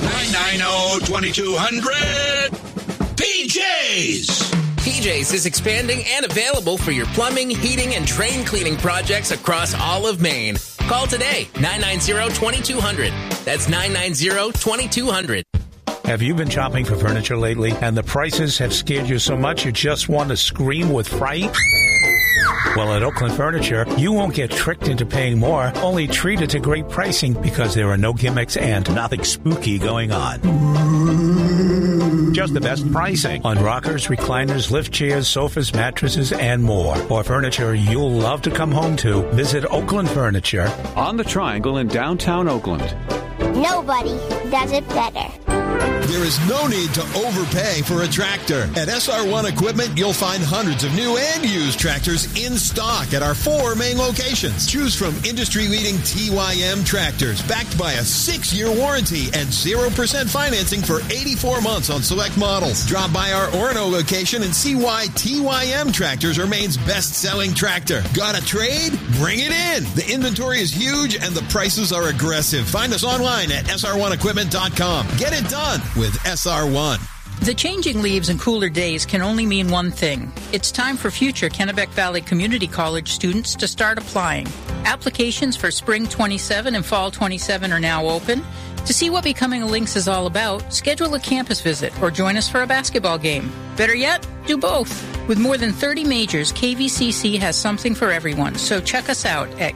990-2200. PJ's. PJ's is expanding and available for your plumbing, heating, and drain cleaning projects across all of Maine. Call today, 990-2200. That's 990-2200. Have you been shopping for furniture lately and the prices have scared you so much you just want to scream with fright? Well, at Oakland Furniture, you won't get tricked into paying more, only treated to great pricing because there are no gimmicks and nothing spooky going on. Just the best pricing on rockers, recliners, lift chairs, sofas, mattresses, and more. For furniture you'll love to come home to, visit Oakland Furniture on the Triangle in downtown Oakland. Nobody does it better. There is no need to overpay for a tractor. At SR1 Equipment, you'll find hundreds of new and used tractors in stock at our 4 main locations. Choose from industry-leading TYM tractors backed by a 6-year warranty and 0% financing for 84 months on select models. Drop by our Orono location and see why TYM tractors are Maine's best-selling tractor. Got a trade? Bring it in. The inventory is huge and the prices are aggressive. Find us online at sr1equipment.com. Get it done with SR1. The changing leaves and cooler days can only mean one thing. It's time for future Kennebec Valley Community College students to start applying. Applications for Spring 27 and Fall 27 are now open. To see what Becoming a Lynx is all about, schedule a campus visit or join us for a basketball game. Better yet, do both. With more than 30 majors, KVCC has something for everyone, so check us out at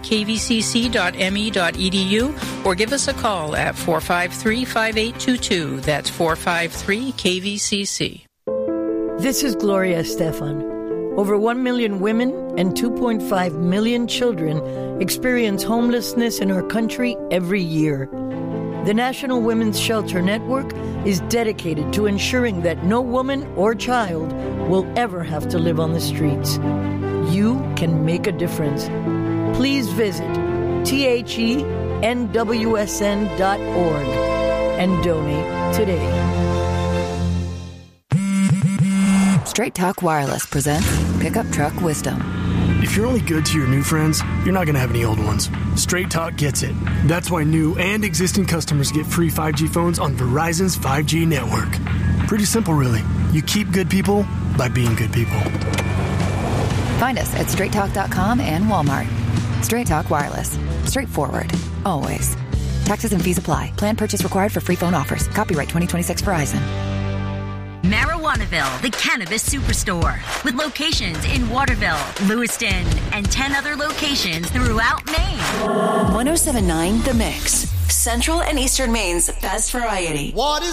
kvcc.me.edu or give us a call at 453-5822. That's 453-KVCC. This is Gloria Estefan. Over 1 million women and 2.5 million children experience homelessness in our country every year. The National Women's Shelter Network is dedicated to ensuring that no woman or child will ever have to live on the streets. You can make a difference. Please visit thenwsn.org and donate today. Straight Talk Wireless presents Pickup Truck Wisdom. If you're only good to your new friends, you're not going to have any old ones. Straight Talk gets it. That's why new and existing customers get free 5G phones on Verizon's 5G network. Pretty simple, really. You keep good people by being good people. Find us at straighttalk.com and Walmart. Straight Talk Wireless. Straightforward. Always. Taxes and fees apply. Plan purchase required for free phone offers. Copyright 2026 Verizon. Marijuanaville, the cannabis superstore, with locations in Waterville, Lewiston, and 10 other locations throughout Maine. 107.9 The Mix, Central and Eastern Maine's best variety. What is